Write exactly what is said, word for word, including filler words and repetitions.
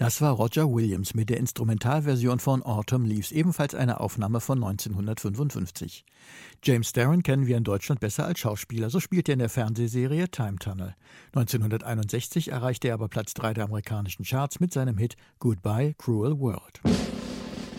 Das war Roger Williams mit der Instrumentalversion von Autumn Leaves, ebenfalls eine Aufnahme von neunzehnhundertfünfundfünfzig. James Darren kennen wir in Deutschland besser als Schauspieler, so spielt er in der Fernsehserie Time Tunnel. neunzehnhunderteinundsechzig erreichte er aber Platz drei der amerikanischen Charts mit seinem Hit Goodbye, Cruel World.